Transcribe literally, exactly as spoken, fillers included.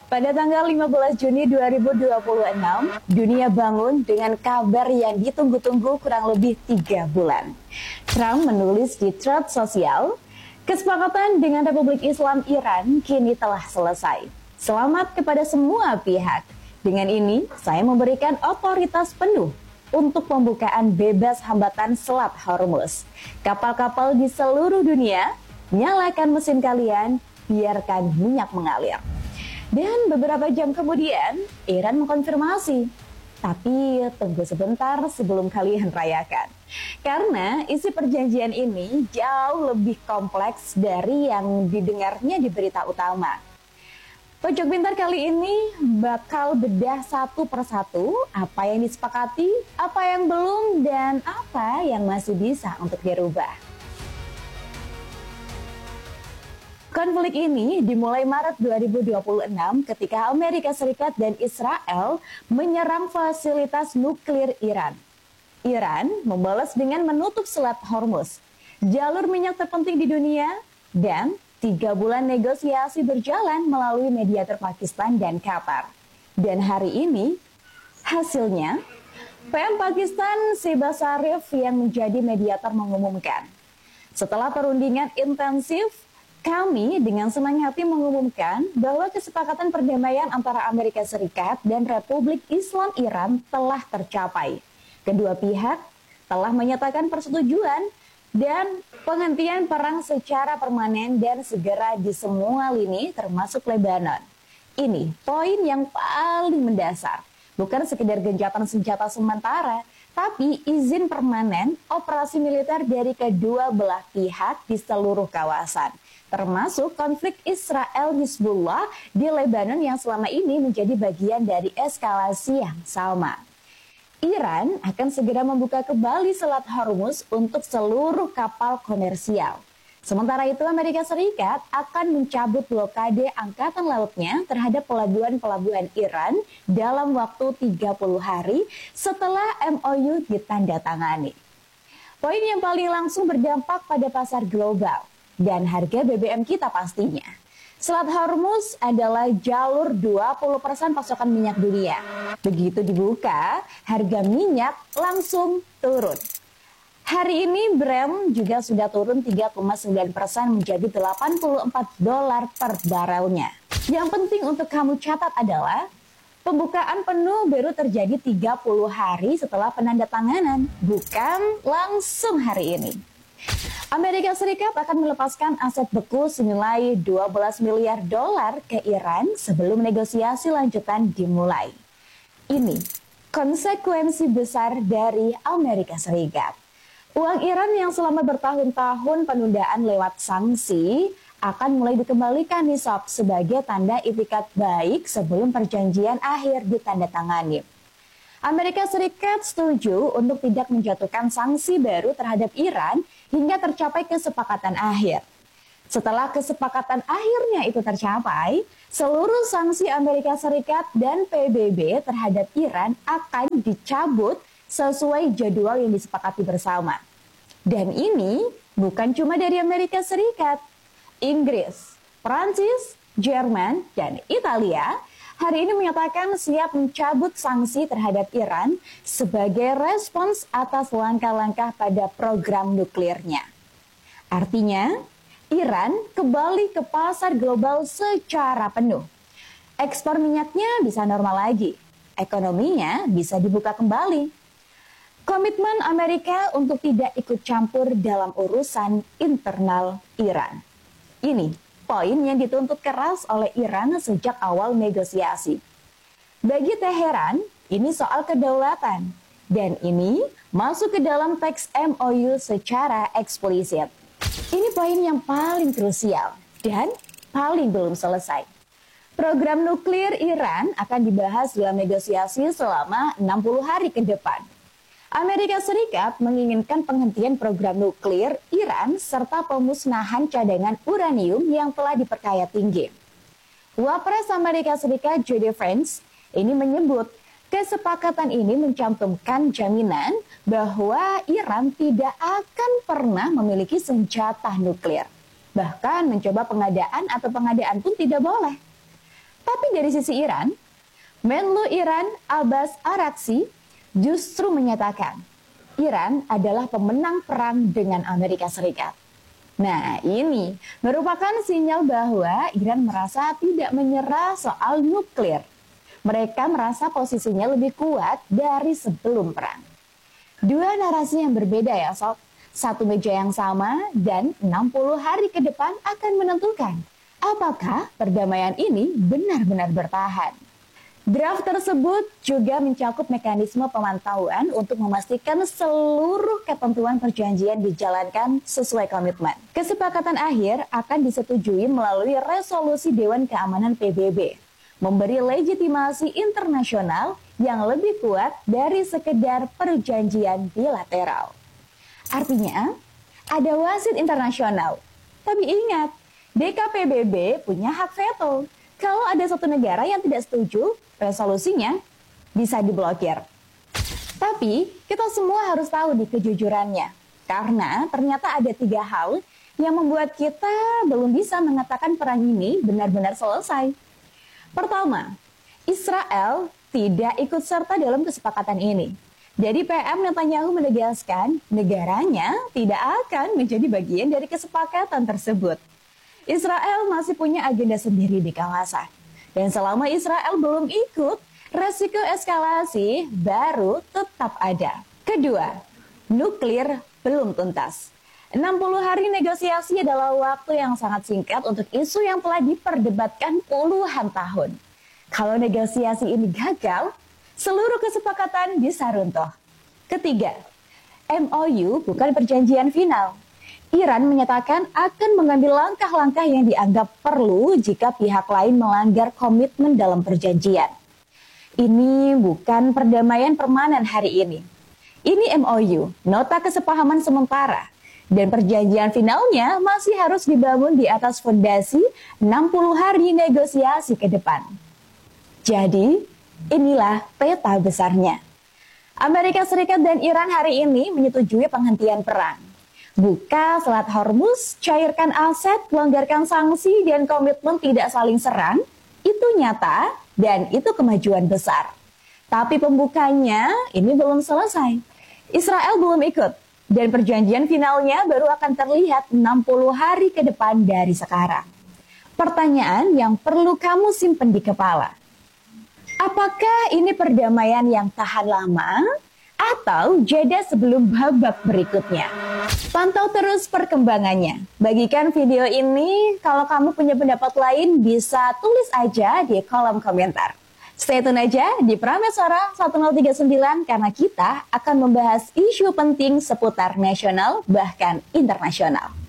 Pada tanggal lima belas Juni dua ribu dua puluh enam, dunia bangun dengan kabar yang ditunggu-tunggu kurang lebih tiga bulan. Trump menulis di thread sosial, kesepakatan dengan Republik Islam Iran kini telah selesai. Selamat kepada semua pihak. Dengan ini, saya memberikan otoritas penuh untuk pembukaan bebas hambatan Selat Hormuz. Kapal-kapal di seluruh dunia, nyalakan mesin kalian, biarkan minyak mengalir. Dan beberapa jam kemudian, Iran mengkonfirmasi. Tapi tunggu sebentar sebelum kalian rayakan. Karena isi perjanjian ini jauh lebih kompleks dari yang didengarnya di berita utama. Pojok Pintar kali ini bakal bedah satu persatu apa yang disepakati, apa yang belum, dan apa yang masih bisa untuk dirubah. Konflik ini dimulai Maret dua ribu dua puluh enam ketika Amerika Serikat dan Israel menyerang fasilitas nuklir Iran. Iran membalas dengan menutup Selat Hormuz, jalur minyak terpenting di dunia, dan tiga bulan negosiasi berjalan melalui mediator Pakistan dan Qatar. Dan hari ini, hasilnya, P M Pakistan Shehbaz Sharif yang menjadi mediator mengumumkan. Setelah perundingan intensif, kami dengan senang hati mengumumkan bahwa kesepakatan perdamaian antara Amerika Serikat dan Republik Islam Iran telah tercapai. Kedua pihak telah menyatakan persetujuan dan penghentian perang secara permanen dan segera di semua lini termasuk Lebanon. Ini poin yang paling mendasar, bukan sekedar gencatan senjata sementara, tapi izin permanen operasi militer dari kedua belah pihak di seluruh kawasan, termasuk konflik Israel-Hizbullah di Lebanon yang selama ini menjadi bagian dari eskalasi yang sama. Iran akan segera membuka kembali Selat Hormuz untuk seluruh kapal komersial. Sementara itu Amerika Serikat akan mencabut blokade angkatan lautnya terhadap pelabuhan-pelabuhan Iran dalam waktu tiga puluh hari setelah M O U ditandatangani. Poin yang paling langsung berdampak pada pasar global dan harga B B M kita pastinya. Selat Hormuz adalah jalur dua puluh persen pasokan minyak dunia. Begitu dibuka, harga minyak langsung turun. Hari ini Brent juga sudah turun tiga koma sembilan persen menjadi delapan puluh empat dolar per barelnya. Yang penting untuk kamu catat adalah pembukaan penuh baru terjadi tiga puluh hari setelah penandatanganan, bukan langsung hari ini. Amerika Serikat akan melepaskan aset beku senilai dua belas miliar dolar ke Iran sebelum negosiasi lanjutan dimulai. Ini konsekuensi besar dari Amerika Serikat. Uang Iran yang selama bertahun-tahun penundaan lewat sanksi akan mulai dikembalikan nisab sebagai tanda itikat baik sebelum perjanjian akhir ditandatangani. Amerika Serikat setuju untuk tidak menjatuhkan sanksi baru terhadap Iran hingga tercapai kesepakatan akhir. Setelah kesepakatan akhirnya itu tercapai, seluruh sanksi Amerika Serikat dan P B B terhadap Iran akan dicabut sesuai jadwal yang disepakati bersama. Dan ini bukan cuma dari Amerika Serikat. Inggris, Prancis, Jerman, dan Italia hari ini menyatakan siap mencabut sanksi terhadap Iran sebagai respons atas langkah-langkah pada program nuklirnya. Artinya, Iran kembali ke pasar global secara penuh. Ekspor minyaknya bisa normal lagi, ekonominya bisa dibuka kembali. Komitmen Amerika untuk tidak ikut campur dalam urusan internal Iran. Ini poin yang dituntut keras oleh Iran sejak awal negosiasi. Bagi Teheran, ini soal kedaulatan. Dan ini masuk ke dalam teks M O U secara eksplisit. Ini poin yang paling krusial dan paling belum selesai. Program nuklir Iran akan dibahas dalam negosiasi selama enam puluh hari ke depan. Amerika Serikat menginginkan penghentian program nuklir Iran serta pemusnahan cadangan uranium yang telah diperkaya tinggi. Wapres Amerika Serikat J D Vance ini menyebut kesepakatan ini mencantumkan jaminan bahwa Iran tidak akan pernah memiliki senjata nuklir. Bahkan mencoba pengadaan atau pengadaan pun tidak boleh. Tapi dari sisi Iran, Menlu Iran Abbas Araghchi justru menyatakan Iran adalah pemenang perang dengan Amerika Serikat. Nah, ini merupakan sinyal bahwa Iran merasa tidak menyerah soal nuklir. Mereka merasa posisinya lebih kuat dari sebelum perang. Dua narasi yang berbeda ya sob. Satu meja yang sama dan enam puluh hari ke depan akan menentukan apakah perdamaian ini benar-benar bertahan. Draft tersebut juga mencakup mekanisme pemantauan untuk memastikan seluruh ketentuan perjanjian dijalankan sesuai komitmen. Kesepakatan akhir akan disetujui melalui resolusi Dewan Keamanan P B B, memberi legitimasi internasional yang lebih kuat dari sekedar perjanjian bilateral. Artinya, ada wasit internasional. Tapi ingat, D K P B B punya hak veto. Kalau ada satu negara yang tidak setuju, resolusinya bisa diblokir. Tapi kita semua harus tahu di kejujurannya. Karena ternyata ada tiga hal yang membuat kita belum bisa mengatakan perang ini benar-benar selesai. Pertama, Israel tidak ikut serta dalam kesepakatan ini. Jadi P M Netanyahu menegaskan negaranya tidak akan menjadi bagian dari kesepakatan tersebut. Israel masih punya agenda sendiri di kawasan. Dan selama Israel belum ikut, resiko eskalasi baru tetap ada. Kedua, nuklir belum tuntas. enam puluh hari negosiasi adalah waktu yang sangat singkat untuk isu yang telah diperdebatkan puluhan tahun. Kalau negosiasi ini gagal, seluruh kesepakatan bisa runtuh. Ketiga, M O U bukan perjanjian final. Iran menyatakan akan mengambil langkah-langkah yang dianggap perlu jika pihak lain melanggar komitmen dalam perjanjian. Ini bukan perdamaian permanen hari ini. Ini M O U, nota kesepahaman sementara. Dan perjanjian finalnya masih harus dibangun di atas fondasi enam puluh hari negosiasi ke depan. Jadi, inilah peta besarnya. Amerika Serikat dan Iran hari ini menyetujui penghentian perang. Buka Selat Hormuz, cairkan aset, longgarkan sanksi, dan komitmen tidak saling serang, itu nyata dan itu kemajuan besar. Tapi pembukanya ini belum selesai. Israel belum ikut, dan perjanjian finalnya baru akan terlihat enam puluh hari ke depan dari sekarang. Pertanyaan yang perlu kamu simpan di kepala. Apakah ini perdamaian yang tahan lama atau jeda sebelum babak berikutnya? Pantau terus perkembangannya. Bagikan video ini, kalau kamu punya pendapat lain bisa tulis aja di kolom komentar. Stay tune aja di Prameswara seribu tiga puluh sembilan karena kita akan membahas isu penting seputar nasional bahkan internasional.